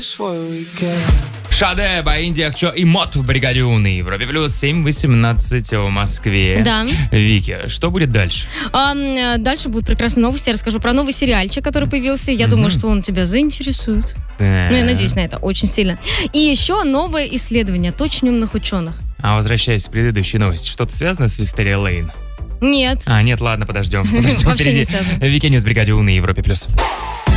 Шаде, Баинди, Акчо и Мот в бригаде У на Европе плюс 7:18 в Москве. Да. Вики, что будет дальше? Дальше будут прекрасные новости. Я расскажу про новый сериальчик, который появился. Я думаю, что он тебя заинтересует. Ну, я надеюсь на это очень сильно. И еще новое исследование от очень умных ученых. А возвращаясь к предыдущей новости, что-то связано с Вистерия Лейн? Нет. Нет, ладно, подождем. Вообще Впереди не связано. Вики Ньюс в бригаде У на Европе плюс.